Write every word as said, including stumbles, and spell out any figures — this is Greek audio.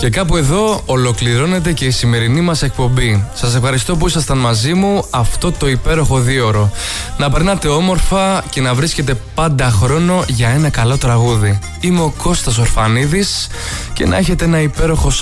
Και κάπου εδώ ολοκληρώνεται και η σημερινή μας εκπομπή. Σας ευχαριστώ που ήσασταν μαζί μου αυτό το υπέροχο δίωρο. Να περνάτε όμορφα και να βρίσκετε πάντα χρόνο για ένα καλό τραγούδι. Είμαι ο Κώστας Ορφανίδης και να έχετε ένα υπέροχο